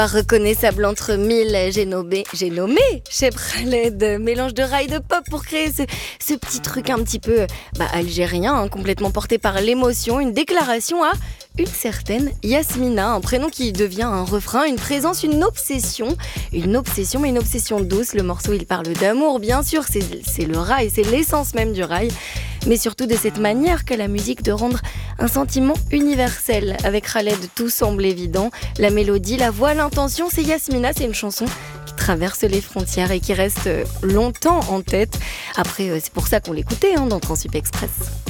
Reconnaissable entre mille, j'ai nommé Cheb Khaled, mélange de rail de pop pour créer ce petit truc un petit peu algérien, complètement porté par l'émotion, une déclaration à une certaine Yasmina, un prénom qui devient un refrain, une présence, une obsession, mais une obsession douce. Le morceau il parle d'amour, bien sûr, c'est le rail, c'est l'essence même du rail, mais surtout de cette manière qu'a la musique de rendre un sentiment universel. Avec Khaled, tout semble évident, la mélodie, la voix, l'intention, c'est Yasmina, c'est une chanson qui traverse les frontières et qui reste longtemps en tête. Après, c'est pour ça qu'on l'écoutait dans Transsup Express.